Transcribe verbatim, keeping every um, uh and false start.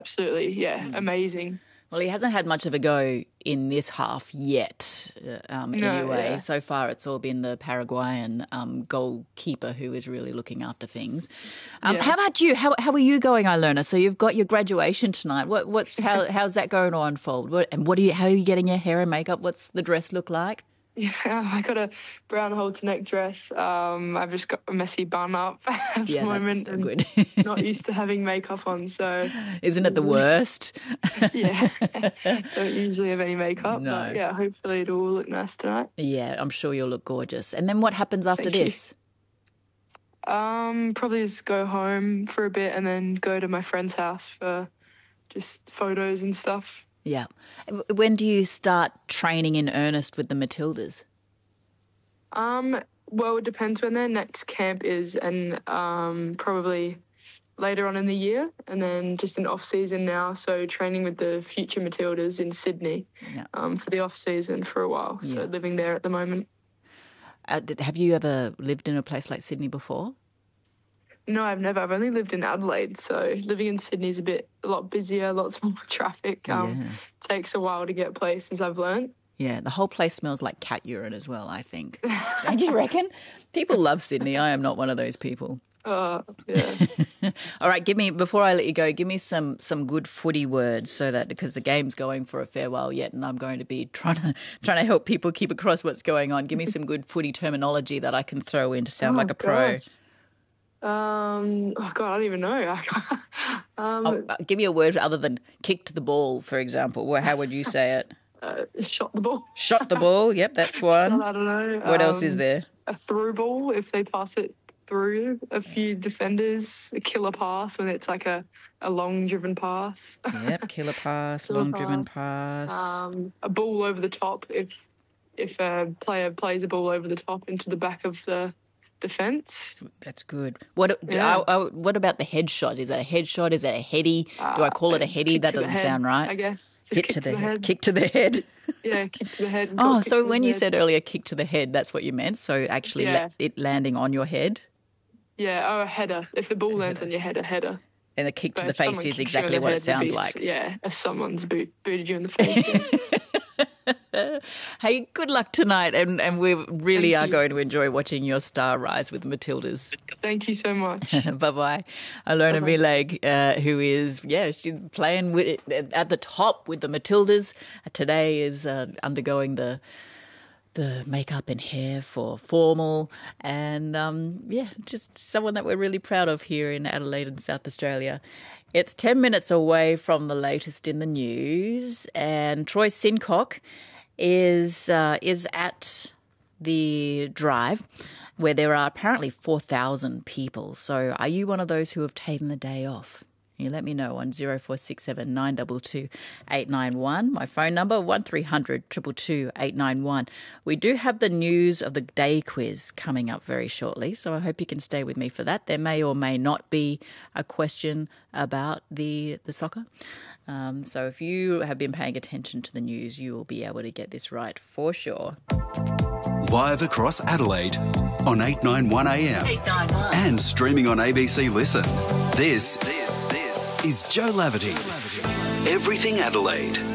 absolutely, yeah, mm. amazing. Well, he hasn't had much of a go in this half yet, um, no, anyway. Yeah. So far it's all been the Paraguayan um, goalkeeper who is really looking after things. Um, yeah. How about you? How how are you going, Ilona? So you've got your graduation tonight. What what's how how's that going to unfold? What, and what are you? How are you getting your hair and makeup? What's the dress look like? Yeah, I got a brown halter neck dress. Um, I've just got a messy bun up at yeah, the moment. That's good. Not used to having makeup on, so isn't it the worst? Yeah, don't usually have any makeup. No. But yeah, hopefully it'll all look nice tonight. Yeah, I'm sure you'll look gorgeous. And then what happens after Thank this? You. Um, probably just go home for a bit and then go to my friend's house for just photos and stuff. Yeah. When do you start training in earnest with the Matildas? Um, well, it depends when their next camp is, and um, probably later on in the year, and then just in off-season now, so training with the future Matildas in Sydney yeah. um, for the off-season for a while, so yeah. living there at the moment. Uh, have you ever lived in a place like Sydney before? No, I've never. I've only lived in Adelaide, so living in Sydney is a bit, a lot busier, lots more traffic. Um, yeah. Takes a while to get places, I've learned. Yeah, the whole place smells like cat urine as well, I think. Don't you reckon? People love Sydney. I am not one of those people. Uh, yeah. All right, give me, before I let you go, give me some some good footy words so that, because the game's going for a fair while yet and I'm going to be trying to trying to help people keep across what's going on. Give me some good footy terminology that I can throw in to sound oh, like a pro. Gosh. Um, oh God, I don't even know. um, oh, give me a word other than kicked the ball, for example. How would you say it? Uh, shot the ball. Shot the ball, yep, that's one. I don't know. What um, else is there? A through ball, if they pass it through a few defenders. A killer pass, when it's like a, a long-driven pass. Yep, killer pass, killer long-driven pass. pass. Um, a ball over the top, if if a player plays a ball over the top into the back of the defence. That's good. What yeah. I, I, what about the headshot? Is it a headshot? Is it a heady? Uh, Do I call it a heady? That doesn't head, sound right. I guess. Hit to the, the head. head. Kick to the head. Yeah, kick to the head. Oh, so when you head. said earlier kick to the head, that's what you meant? So actually yeah. la- it landing on your head? Yeah, oh, a header. If the ball lands on your head, a header. And a kick but to the face is exactly what it sounds be, like. Yeah, if someone's boot, booted you in the face. Yeah. Hey, good luck tonight, and, and we really Thank are you. going to enjoy watching your star rise with the Matildas. Thank you so much. Bye-bye. Ilona Bye-bye. Mileg, uh, who is, yeah, she's playing with at the top with the Matildas. Today is uh, undergoing the the makeup and hair for formal, and um, yeah, just someone that we're really proud of here in Adelaide and South Australia. It's ten minutes away from the latest in the news, and Troy Sincock is uh, is at the drive where there are apparently four thousand people. So are you one of those who have taken the day off? You let me know on zero four six seven nine two two eight nine one. My phone number, one three hundred two two two eight nine one. We do have the news of the day quiz coming up very shortly, so I hope you can stay with me for that. There may or may not be a question about the, the soccer. Um, so if you have been paying attention to the news, you will be able to get this right for sure. Live across Adelaide on eight ninety-one A M eight ninety-one. And streaming on A B C Listen. This, this, this is Joe Laverty. Everything Adelaide.